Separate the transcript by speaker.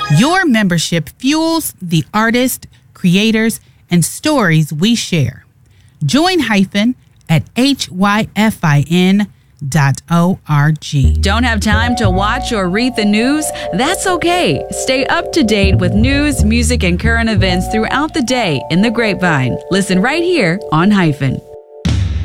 Speaker 1: Your membership fuels the artists, creators, and stories we share. Join Hyphen at hyfin.org.
Speaker 2: Don't have time to watch or read the news? That's okay. Stay up to date with news, music, and current events throughout the day in the Grapevine. Listen right here on Hyphen.